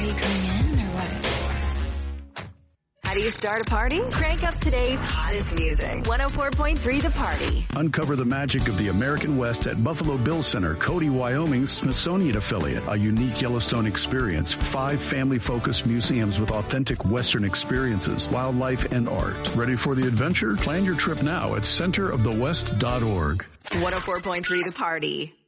you coming in or what? How do you start a party? Crank up today's hottest music. 104.3 The Party. Uncover the magic of the American West at Buffalo Bill Center, Cody, Wyoming's Smithsonian affiliate. A unique Yellowstone experience. 5 family-focused museums with authentic Western experiences, wildlife, and art. Ready for the adventure? Plan your trip now at centerofthewest.org. 104.3 The Party.